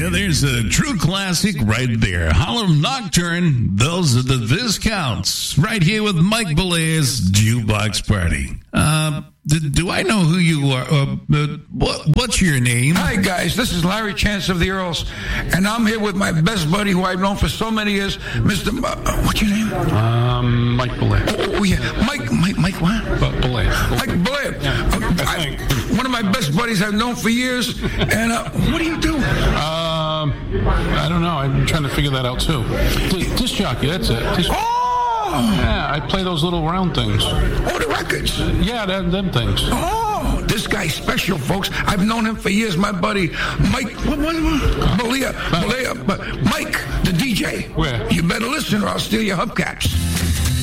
Yeah, there's a true classic right there. Harlem Nocturne, those are the Viscounts. Right here with Mike Bolea's Jukebox Party. Do I know who you are? What's your name? Hi, guys. This is Larry Chance of the Earls, and I'm here with my best buddy who I've known for so many years, Mr. What's your name? Mike Bollea. Oh, yeah. Mike what? Bollea. Mike Bollea. One of my best buddies I've known for years, and what do you do? I don't know. I'm trying to figure that out, too. Disc jockey, that's it. Yeah, I play those little round things. Oh, the records. Yeah, them things. Oh, this guy's special, folks. I've known him for years. My buddy, Mike, Bollea, Mike, the DJ. Where? You better listen or I'll steal your hubcaps.